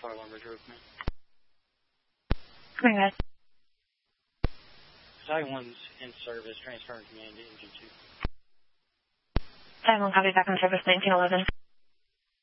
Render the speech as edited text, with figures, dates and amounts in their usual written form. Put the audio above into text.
fire alarm bridge roof, man. Come here, guys. Side 1's in service, transferring command to engine 2. Side 1 copy, back in service, 1911.